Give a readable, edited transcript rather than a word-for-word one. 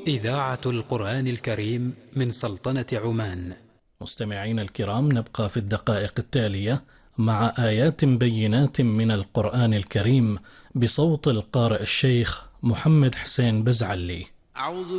إذاعة القرآن الكريم من سلطنة عمان. مستمعين الكرام، نبقى في الدقائق التالية مع آيات بينات من القرآن الكريم بصوت القارئ الشيخ محمد حسين بزعلي.